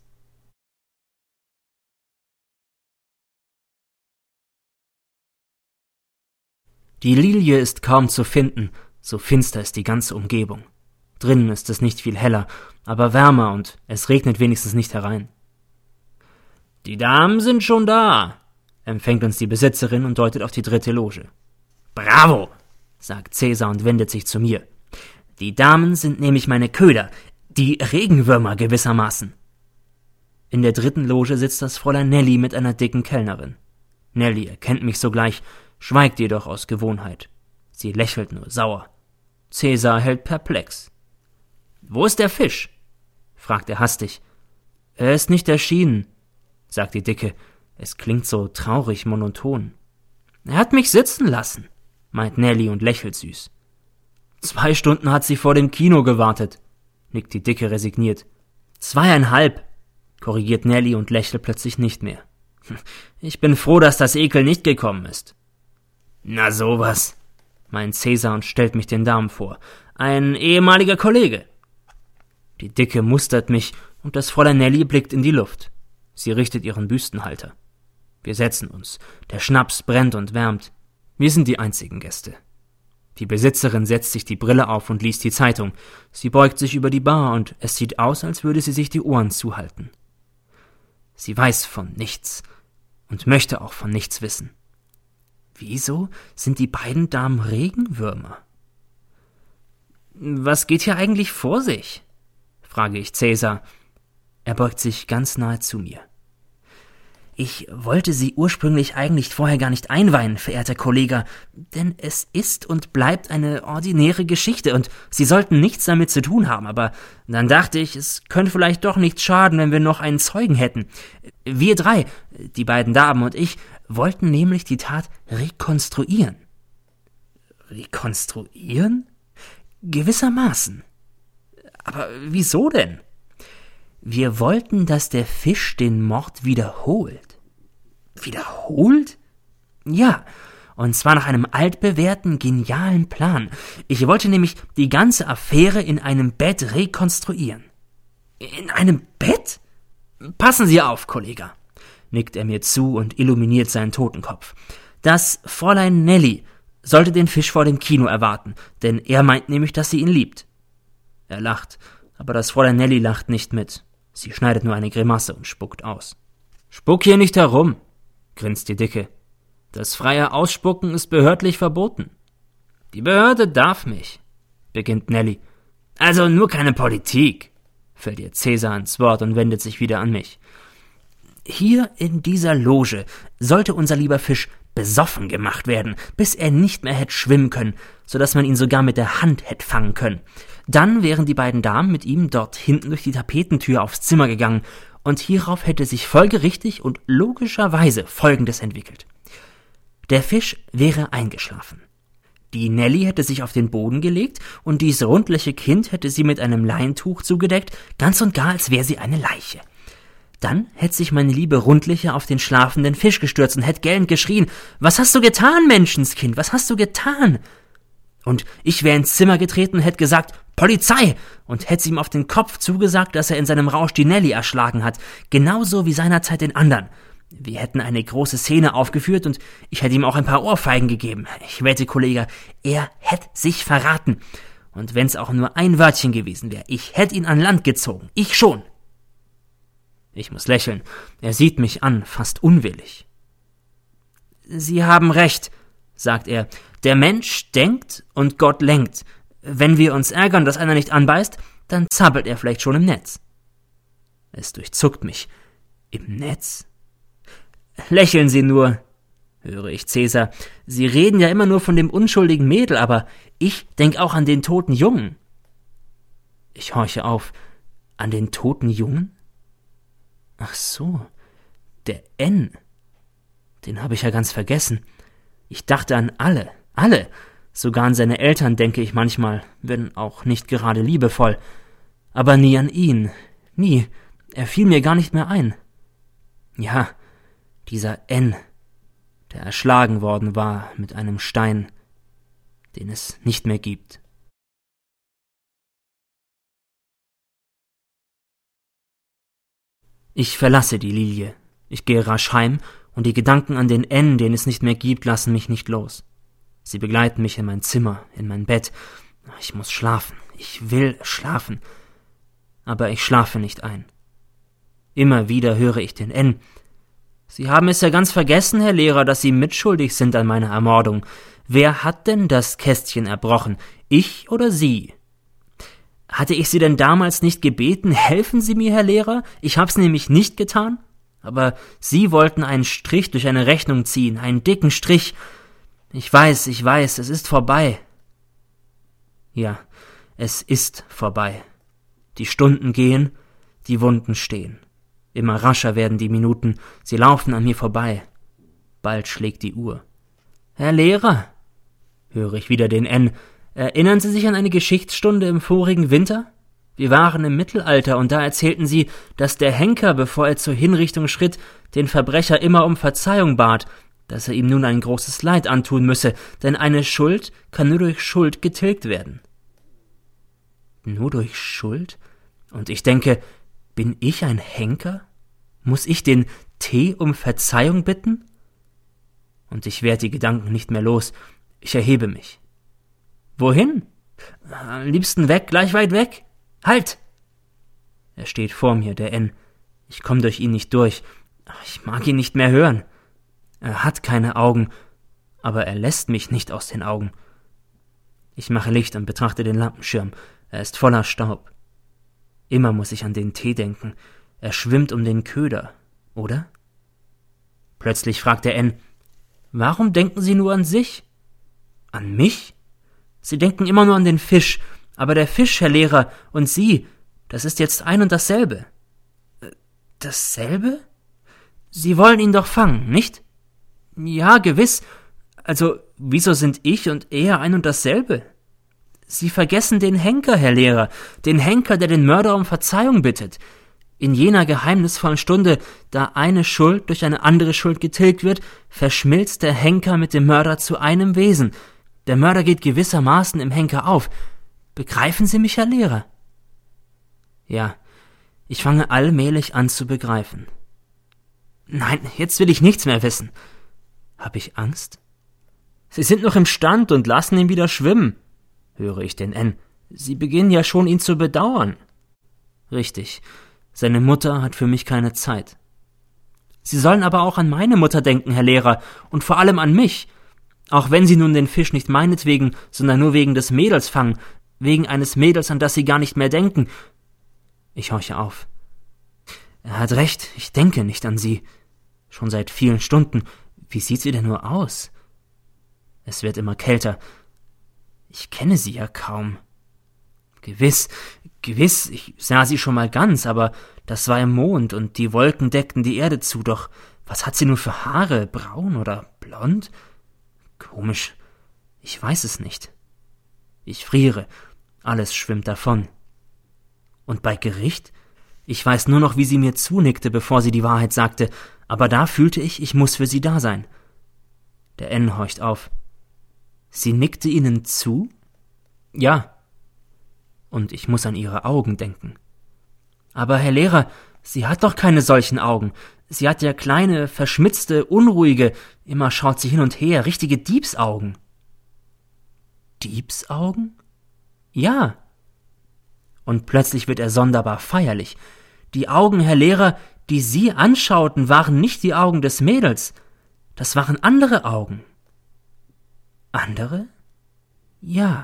Die Lilie ist kaum zu finden, so finster ist die ganze Umgebung. Drinnen ist es nicht viel heller, aber wärmer, und es regnet wenigstens nicht herein. »Die Damen sind schon da«, empfängt uns die Besitzerin und deutet auf die 3. Loge. »Bravo«, sagt Cäsar und wendet sich zu mir. »Die Damen sind nämlich meine Köder, die Regenwürmer gewissermaßen.« In der 3. Loge sitzt das Fräulein Nelly mit einer dicken Kellnerin. Nelly erkennt mich sogleich, schweigt jedoch aus Gewohnheit. Sie lächelt nur sauer. Cäsar hält perplex. »Wo ist der Fisch?« fragt er hastig. »Er ist nicht erschienen«, sagt die Dicke. Es klingt so traurig monoton. »Er hat mich sitzen lassen«, meint Nelly und lächelt süß. »2 Stunden hat sie vor dem Kino gewartet«, nickt die Dicke resigniert. »2,5«, korrigiert Nelly und lächelt plötzlich nicht mehr. »Ich bin froh, dass das Ekel nicht gekommen ist.« »Na sowas«, meint Cäsar und stellt mich den Damen vor. »Ein ehemaliger Kollege.« Die Dicke mustert mich, und das Fräulein Nelly blickt in die Luft. Sie richtet ihren Büstenhalter. Wir setzen uns. Der Schnaps brennt und wärmt. Wir sind die einzigen Gäste. Die Besitzerin setzt sich die Brille auf und liest die Zeitung. Sie beugt sich über die Bar, und es sieht aus, als würde sie sich die Ohren zuhalten. Sie weiß von nichts und möchte auch von nichts wissen. Wieso sind die beiden Damen Regenwürmer? »Was geht hier eigentlich vor sich?« frage ich Cäsar. Er beugt sich ganz nahe zu mir. »Ich wollte Sie ursprünglich eigentlich vorher gar nicht einweihen, verehrter Kollege, denn es ist und bleibt eine ordinäre Geschichte, und Sie sollten nichts damit zu tun haben, aber dann dachte ich, es könnte vielleicht doch nichts schaden, wenn wir noch einen Zeugen hätten. Wir 3, die beiden Damen und ich, wollten nämlich die Tat rekonstruieren.« »Rekonstruieren?« »Gewissermaßen.« »Aber wieso denn?« »Wir wollten, dass der Fisch den Mord wiederholt.« »Wiederholt?« »Ja, und zwar nach einem altbewährten, genialen Plan. Ich wollte nämlich die ganze Affäre in einem Bett rekonstruieren.« »In einem Bett?« »Passen Sie auf, Kollege«, nickt er mir zu und illuminiert seinen Totenkopf. »Das Fräulein Nelly sollte den Fisch vor dem Kino erwarten, denn er meint nämlich, dass sie ihn liebt.« Er lacht, aber das Fräulein Nelly lacht nicht mit. Sie schneidet nur eine Grimasse und spuckt aus. »Spuck hier nicht herum«, grinst die Dicke. »Das freie Ausspucken ist behördlich verboten.« »Die Behörde darf mich«, beginnt Nelly. »Also nur keine Politik«, fällt ihr Cäsar ins Wort und wendet sich wieder an mich. »Hier in dieser Loge sollte unser lieber Fisch besoffen gemacht werden, bis er nicht mehr hätte schwimmen können, so dass man ihn sogar mit der Hand hätte fangen können. Dann wären die beiden Damen mit ihm dort hinten durch die Tapetentür aufs Zimmer gegangen, und hierauf hätte sich folgerichtig und logischerweise Folgendes entwickelt. Der Fisch wäre eingeschlafen. Die Nelly hätte sich auf den Boden gelegt, und dies rundliche Kind hätte sie mit einem Leintuch zugedeckt, ganz und gar, als wäre sie eine Leiche. Dann hätte sich meine liebe Rundliche auf den schlafenden Fisch gestürzt und hätte gellend geschrien: »Was hast du getan, Menschenskind? Was hast du getan?« Und ich wäre ins Zimmer getreten und hätte gesagt: »Polizei!« und hätte ihm auf den Kopf zugesagt, dass er in seinem Rausch die Nelly erschlagen hat, genauso wie seinerzeit den anderen. Wir hätten eine große Szene aufgeführt, und ich hätte ihm auch ein paar Ohrfeigen gegeben. Ich wette, Kollege, er hätte sich verraten. Und wenn's auch nur ein Wörtchen gewesen wäre, ich hätte ihn an Land gezogen. Ich schon.« Ich muss lächeln. Er sieht mich an, fast unwillig. »Sie haben recht«, sagt er. »Der Mensch denkt und Gott lenkt. Wenn wir uns ärgern, dass einer nicht anbeißt, dann zappelt er vielleicht schon im Netz.« Es durchzuckt mich. »Im Netz?« »Lächeln Sie nur«, höre ich Cäsar. »Sie reden ja immer nur von dem unschuldigen Mädel, aber ich denk auch an den toten Jungen.« Ich horche auf. »An den toten Jungen?« »Ach so, der N. Den habe ich ja ganz vergessen. Ich dachte an alle. Sogar an seine Eltern denke ich manchmal, wenn auch nicht gerade liebevoll. Aber nie an ihn. Nie. Er fiel mir gar nicht mehr ein. Ja, dieser N, der erschlagen worden war mit einem Stein, den es nicht mehr gibt.« Ich verlasse die Lilie. Ich gehe rasch heim, und die Gedanken an den N, den es nicht mehr gibt, lassen mich nicht los. Sie begleiten mich in mein Zimmer, in mein Bett. Ich muss schlafen. Ich will schlafen. Aber ich schlafe nicht ein. Immer wieder höre ich den N. »Sie haben es ja ganz vergessen, Herr Lehrer, dass Sie mitschuldig sind an meiner Ermordung. Wer hat denn das Kästchen erbrochen? Ich oder Sie?« »Hatte ich Sie denn damals nicht gebeten, helfen Sie mir, Herr Lehrer? Ich hab's nämlich nicht getan. Aber Sie wollten einen Strich durch eine Rechnung ziehen, einen dicken Strich. Ich weiß, es ist vorbei.« Ja, es ist vorbei. Die Stunden gehen, die Wunden stehen. Immer rascher werden die Minuten, sie laufen an mir vorbei. Bald schlägt die Uhr. »Herr Lehrer«, höre ich wieder den N., »erinnern Sie sich an eine Geschichtsstunde im vorigen Winter? Wir waren im Mittelalter, und da erzählten Sie, dass der Henker, bevor er zur Hinrichtung schritt, den Verbrecher immer um Verzeihung bat, dass er ihm nun ein großes Leid antun müsse, denn eine Schuld kann nur durch Schuld getilgt werden.« Nur durch Schuld? Und ich denke, bin ich ein Henker? Muss ich den T um Verzeihung bitten? Und ich werde die Gedanken nicht mehr los. Ich erhebe mich. »Wohin?« »Am liebsten weg, gleich weit weg. Halt!« Er steht vor mir, der N. Ich komme durch ihn nicht durch. Ich mag ihn nicht mehr hören. Er hat keine Augen, aber er lässt mich nicht aus den Augen. Ich mache Licht und betrachte den Lampenschirm. Er ist voller Staub. Immer muss ich an den Tee denken. Er schwimmt um den Köder, oder? Plötzlich fragt der N: »Warum denken Sie nur an sich?« »An mich? Sie denken immer nur an den Fisch, aber der Fisch, Herr Lehrer, und Sie, das ist jetzt ein und dasselbe.« »Dasselbe? Sie wollen ihn doch fangen, nicht?« »Ja, gewiss. Also, wieso sind ich und er ein und dasselbe?« »Sie vergessen den Henker, Herr Lehrer, den Henker, der den Mörder um Verzeihung bittet. In jener geheimnisvollen Stunde, da eine Schuld durch eine andere Schuld getilgt wird, verschmilzt der Henker mit dem Mörder zu einem Wesen. Der Mörder geht gewissermaßen im Henker auf. Begreifen Sie mich, Herr Lehrer?« Ja, ich fange allmählich an zu begreifen. »Nein, jetzt will ich nichts mehr wissen.« »Hab ich Angst?« »Sie sind noch im Stand und lassen ihn wieder schwimmen«, höre ich den N. »Sie beginnen ja schon, ihn zu bedauern.« »Richtig, seine Mutter hat für mich keine Zeit.« »Sie sollen aber auch an meine Mutter denken, Herr Lehrer, und vor allem an mich. Auch wenn Sie nun den Fisch nicht meinetwegen, sondern nur wegen des Mädels fangen, wegen eines Mädels, an das Sie gar nicht mehr denken.« Ich horche auf. Er hat recht, ich denke nicht an Sie. Schon seit vielen Stunden. Wie sieht sie denn nur aus? Es wird immer kälter. Ich kenne sie ja kaum. Gewiss, ich sah sie schon mal ganz, aber das war im Mond und die Wolken deckten die Erde zu, doch was hat sie nun für Haare, braun oder blond? Komisch, ich weiß es nicht. Ich friere, alles schwimmt davon. Und bei Gericht? Ich weiß nur noch, wie sie mir zunickte, bevor sie die Wahrheit sagte, aber da fühlte ich muss für sie da sein. Der N horcht auf. Sie nickte Ihnen zu? Ja. Und ich muss an ihre Augen denken. Aber, Herr Lehrer, sie hat doch keine solchen Augen. Sie hat ja kleine, verschmitzte, unruhige, immer schaut sie hin und her, richtige Diebsaugen. Diebsaugen? Ja. Und plötzlich wird er sonderbar feierlich. Die Augen, Herr Lehrer, Die Sie anschauten, waren nicht die Augen des Mädels. Das waren andere Augen. Andere? Ja.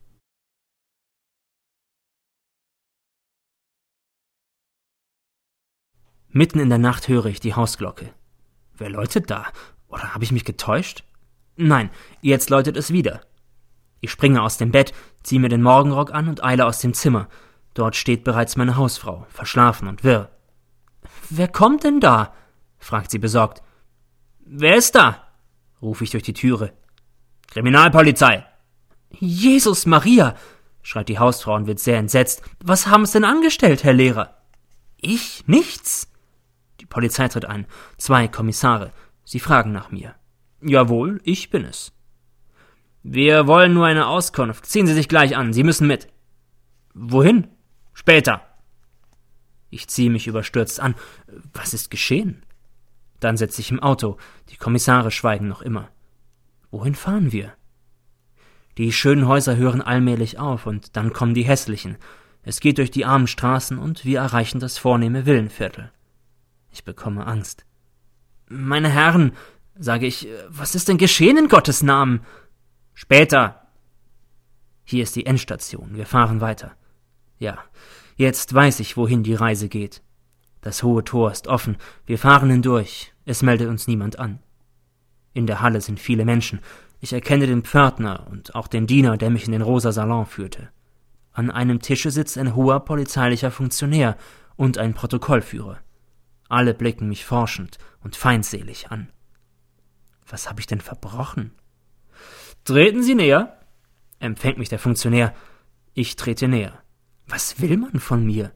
Mitten in der Nacht höre ich die Hausglocke. Wer läutet da? Oder habe ich mich getäuscht? Nein, jetzt läutet es wieder. Ich springe aus dem Bett, ziehe mir den Morgenrock an und eile aus dem Zimmer. Dort steht bereits meine Hausfrau, verschlafen und wirr. »Wer kommt denn da?« fragt sie besorgt. »Wer ist da?« rufe ich durch die Türe. »Kriminalpolizei!« »Jesus Maria!« schreit die Hausfrau und wird sehr entsetzt. »Was haben Sie denn angestellt, Herr Lehrer?« »Ich? Nichts!« Die Polizei tritt ein. 2 Kommissare. Sie fragen nach mir. »Jawohl, ich bin es.« »Wir wollen nur eine Auskunft. Ziehen Sie sich gleich an. Sie müssen mit.« »Wohin?« »Später.« Ich ziehe mich überstürzt an. Was ist geschehen? Dann setze ich im Auto. Die Kommissare schweigen noch immer. Wohin fahren wir? Die schönen Häuser hören allmählich auf und dann kommen die hässlichen. Es geht durch die armen Straßen und wir erreichen das vornehme Villenviertel. Ich bekomme Angst. »Meine Herren«, sage ich, »was ist denn geschehen in Gottes Namen?« »Später.« Hier ist die Endstation. Wir fahren weiter. Ja, jetzt weiß ich, wohin die Reise geht. Das hohe Tor ist offen. Wir fahren hindurch. Es meldet uns niemand an. In der Halle sind viele Menschen. Ich erkenne den Pförtner und auch den Diener, der mich in den rosa Salon führte. An einem Tische sitzt ein hoher polizeilicher Funktionär und ein Protokollführer. Alle blicken mich forschend und feindselig an. Was habe ich denn verbrochen? »Treten Sie näher«, empfängt mich der Funktionär. Ich trete näher. Was will man von mir?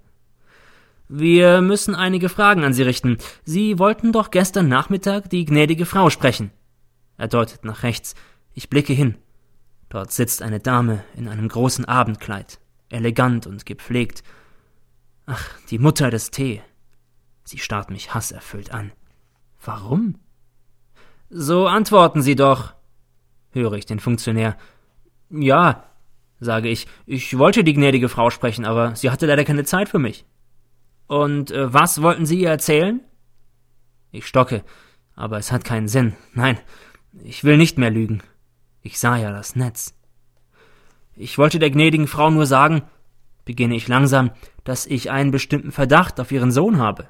»Wir müssen einige Fragen an Sie richten. Sie wollten doch gestern Nachmittag die gnädige Frau sprechen.« Er deutet nach rechts. Ich blicke hin. Dort sitzt eine Dame in einem großen Abendkleid, elegant und gepflegt. Ach, die Mutter des T. Sie starrt mich hasserfüllt an. Warum? »So antworten Sie doch«, höre ich den Funktionär. »Ja«, sage ich, »ich wollte die gnädige Frau sprechen, aber sie hatte leider keine Zeit für mich.« »Und was wollten Sie ihr erzählen?« Ich stocke, aber es hat keinen Sinn. Nein, ich will nicht mehr lügen. Ich sah ja das Netz. »Ich wollte der gnädigen Frau nur sagen«, beginne ich langsam, »dass ich einen bestimmten Verdacht auf ihren Sohn habe.«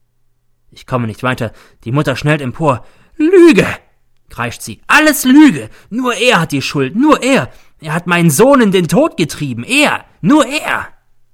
Ich komme nicht weiter. Die Mutter schnellt empor. »Lüge«, kreischt sie. »Alles Lüge. Nur er hat die Schuld. Nur er. Er hat meinen Sohn in den Tod getrieben. Er. Nur er.«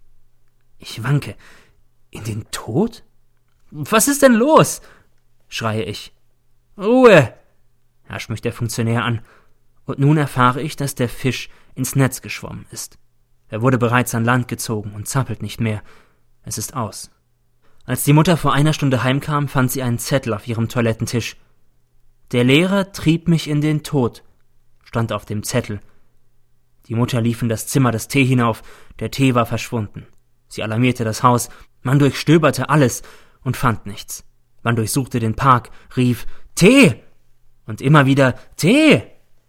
Ich wanke. »In den Tod? Was ist denn los?« schreie ich. »Ruhe«, herrscht mich der Funktionär an. Und nun erfahre ich, dass der Fisch ins Netz geschwommen ist. Er wurde bereits an Land gezogen und zappelt nicht mehr. Es ist aus. Als die Mutter vor einer Stunde heimkam, fand sie einen Zettel auf ihrem Toilettentisch. »Der Lehrer trieb mich in den Tod«, stand auf dem Zettel. Die Mutter lief in das Zimmer des T hinauf. Der T war verschwunden. Sie alarmierte das Haus. Man durchstöberte alles und fand nichts. Man durchsuchte den Park, rief »T!« und immer wieder »T!«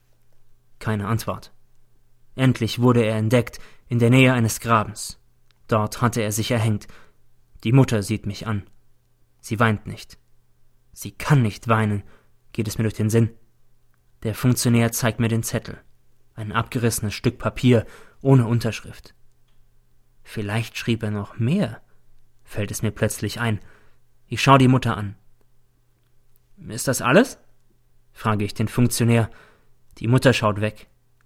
Keine Antwort. Endlich wurde er entdeckt, in der Nähe eines Grabens. Dort hatte er sich erhängt. Die Mutter sieht mich an. Sie weint nicht. Sie kann nicht weinen, geht es mir durch den Sinn. Der Funktionär zeigt mir den Zettel. Ein abgerissenes Stück Papier, ohne Unterschrift. Vielleicht schrieb er noch mehr, fällt es mir plötzlich ein. Ich schaue die Mutter an. »Ist das alles?« frage ich den Funktionär. Die Mutter schaut weg.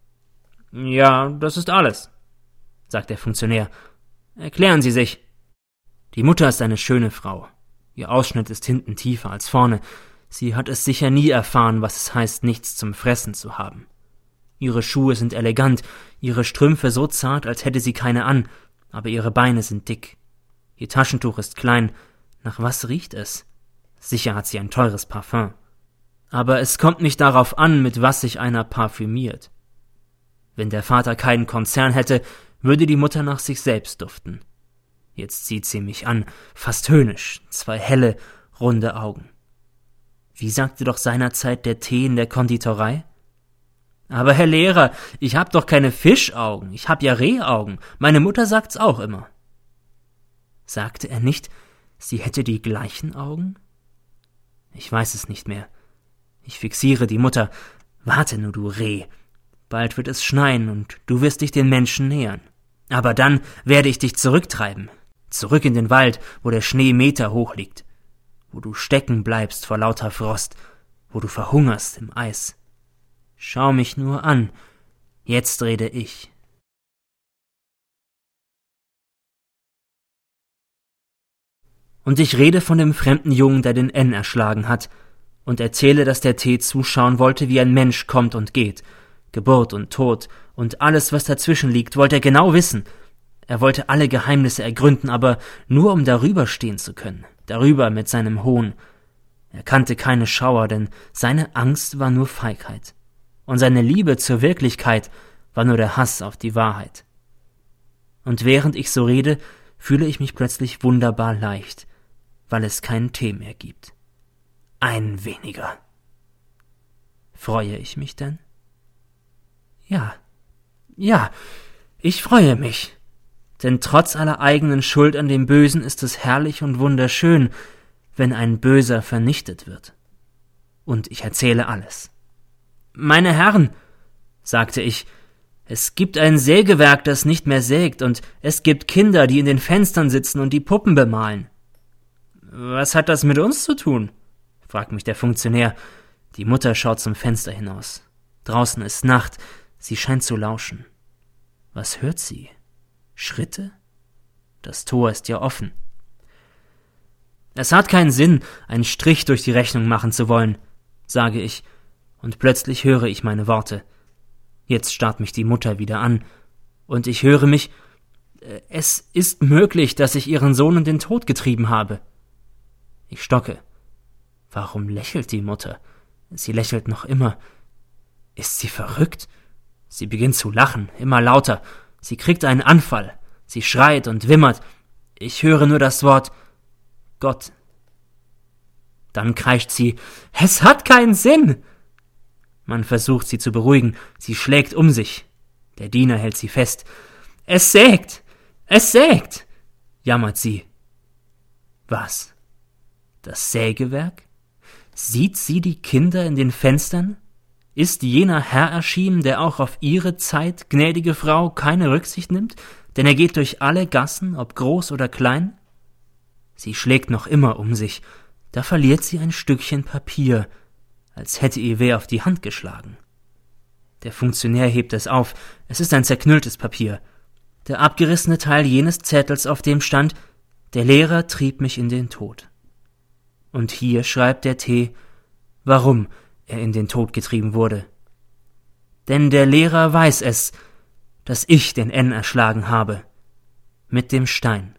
»Ja, das ist alles«, sagt der Funktionär. »Erklären Sie sich.« Die Mutter ist eine schöne Frau. Ihr Ausschnitt ist hinten tiefer als vorne. Sie hat es sicher nie erfahren, was es heißt, nichts zum Fressen zu haben. Ihre Schuhe sind elegant, ihre Strümpfe so zart, als hätte sie keine an, aber ihre Beine sind dick. Ihr Taschentuch ist klein. Nach was riecht es? Sicher hat sie ein teures Parfum. Aber es kommt nicht darauf an, mit was sich einer parfümiert. Wenn der Vater keinen Konzern hätte, würde die Mutter nach sich selbst duften. Jetzt sieht sie mich an, fast höhnisch, 2 helle, runde Augen. Wie sagte doch seinerzeit der Tee in der Konditorei? »Aber Herr Lehrer, ich hab doch keine Fischaugen, ich hab ja Rehaugen. Meine Mutter sagt's auch immer.« Sagte er nicht, Sie hätte die gleichen Augen? Ich weiß es nicht mehr. Ich fixiere die Mutter. Warte nur, du Reh. Bald wird es schneien und du wirst dich den Menschen nähern. Aber dann werde ich dich zurücktreiben. Zurück in den Wald, wo der Schnee Meter hoch liegt. Wo du stecken bleibst vor lauter Frost. Wo du verhungerst im Eis. Schau mich nur an. Jetzt rede ich. Und ich rede von dem fremden Jungen, der den N erschlagen hat, und erzähle, dass der T zuschauen wollte, wie ein Mensch kommt und geht. Geburt und Tod und alles, was dazwischen liegt, wollte er genau wissen. Er wollte alle Geheimnisse ergründen, aber nur um darüber stehen zu können, darüber mit seinem Hohn. Er kannte keine Schauer, denn seine Angst war nur Feigheit. Und seine Liebe zur Wirklichkeit war nur der Hass auf die Wahrheit. Und während ich so rede, fühle ich mich plötzlich wunderbar leicht, weil es keinen Tee mehr gibt. Ein weniger. Freue ich mich denn? Ja, ich freue mich. Denn trotz aller eigenen Schuld an dem Bösen ist es herrlich und wunderschön, wenn ein Böser vernichtet wird. Und ich erzähle alles. Meine Herren, sagte ich, es gibt ein Sägewerk, das nicht mehr sägt, und es gibt Kinder, die in den Fenstern sitzen und die Puppen bemalen. Was hat das mit uns zu tun? Fragt mich der Funktionär. Die Mutter schaut zum Fenster hinaus. Draußen ist Nacht, sie scheint zu lauschen. Was hört sie? Schritte? Das Tor ist ja offen. Es hat keinen Sinn, einen Strich durch die Rechnung machen zu wollen, sage ich, und plötzlich höre ich meine Worte. Jetzt starrt mich die Mutter wieder an, und ich höre mich, es ist möglich, dass ich ihren Sohn in den Tod getrieben habe. Ich stocke. Warum lächelt die Mutter? Sie lächelt noch immer. Ist sie verrückt? Sie beginnt zu lachen, immer lauter. Sie kriegt einen Anfall. Sie schreit und wimmert. Ich höre nur das Wort Gott. Dann kreischt sie, es hat keinen Sinn! Man versucht, sie zu beruhigen. Sie schlägt um sich. Der Diener hält sie fest. Es sägt! Es sägt! Jammert sie. Was? Das Sägewerk? Sieht sie die Kinder in den Fenstern? Ist jener Herr erschienen, der auch auf ihre Zeit, gnädige Frau, keine Rücksicht nimmt? Denn er geht durch alle Gassen, ob groß oder klein? Sie schlägt noch immer um sich. Da verliert sie ein Stückchen Papier, als hätte ihr wer auf die Hand geschlagen. Der Funktionär hebt es auf. Es ist ein zerknülltes Papier. Der abgerissene Teil jenes Zettels, auf dem stand, der Lehrer trieb mich in den Tod. Und hier schreibt der T, warum er in den Tod getrieben wurde. Denn der Lehrer weiß es, dass ich den N erschlagen habe. Mit dem Stein.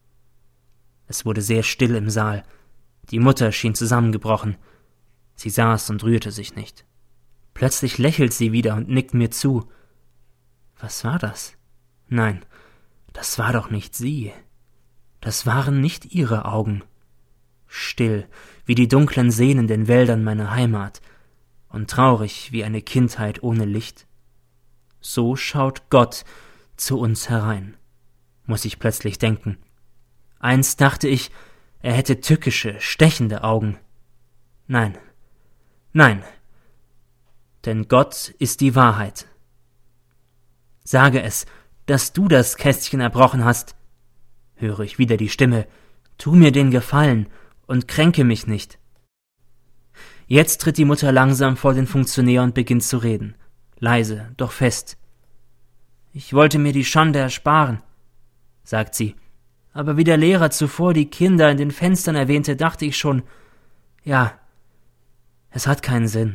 Es wurde sehr still im Saal. Die Mutter schien zusammengebrochen. Sie saß und rührte sich nicht. Plötzlich lächelt sie wieder und nickt mir zu. Was war das? Nein, das war doch nicht sie. Das waren nicht ihre Augen. Still, wie die dunklen Seen in den Wäldern meiner Heimat, und traurig wie eine Kindheit ohne Licht. So schaut Gott zu uns herein, muss ich plötzlich denken. Einst dachte ich, er hätte tückische, stechende Augen. Nein, denn Gott ist die Wahrheit. Sage es, dass du das Kästchen erbrochen hast. Höre ich wieder die Stimme, tu mir den Gefallen und kränke mich nicht. Jetzt tritt die Mutter langsam vor den Funktionär und beginnt zu reden, leise, doch fest. Ich wollte mir die Schande ersparen, sagt sie, aber wie der Lehrer zuvor die Kinder in den Fenstern erwähnte, dachte ich schon, ja, es hat keinen Sinn.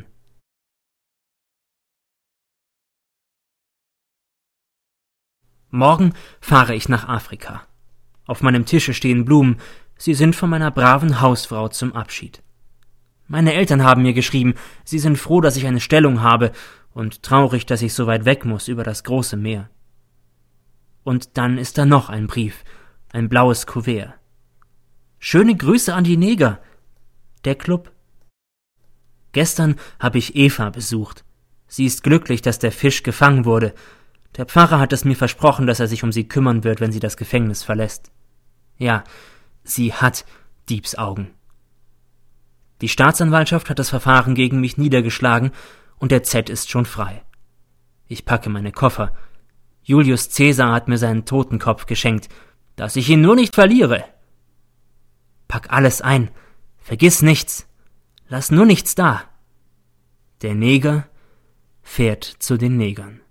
Morgen fahre ich nach Afrika. Auf meinem Tische stehen Blumen, sie sind von meiner braven Hausfrau zum Abschied. Meine Eltern haben mir geschrieben, sie sind froh, dass ich eine Stellung habe und traurig, dass ich so weit weg muss über das große Meer. Und dann ist da noch ein Brief, ein blaues Kuvert. Schöne Grüße an die Neger. Der Club. Gestern habe ich Eva besucht. Sie ist glücklich, dass der Fisch gefangen wurde. Der Pfarrer hat es mir versprochen, dass er sich um sie kümmern wird, wenn sie das Gefängnis verlässt. Ja, Sie hat Diebsaugen. Die Staatsanwaltschaft hat das Verfahren gegen mich niedergeschlagen und der Z ist schon frei. Ich packe meine Koffer. Julius Caesar hat mir seinen Totenkopf geschenkt, dass ich ihn nur nicht verliere. Pack alles ein, vergiss nichts, lass nur nichts da. Der Neger fährt zu den Negern.